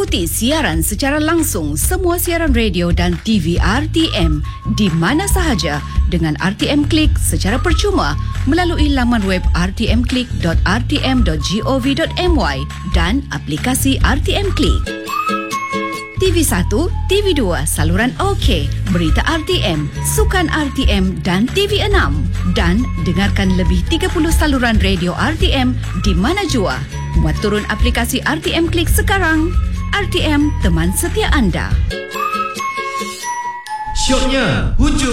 Ikuti siaran secara langsung semua siaran radio dan TV RTM di mana sahaja dengan RTM Klik secara percuma melalui laman web rtmklik.rtm.gov.my dan aplikasi RTM Klik. TV1, TV2, saluran OK, berita RTM, sukan RTM dan TV6. Dan dengarkan lebih 30 saluran radio RTM di mana jua. Muat turun aplikasi RTM Klik sekarang. RTM, teman setia anda. Syoknya hujung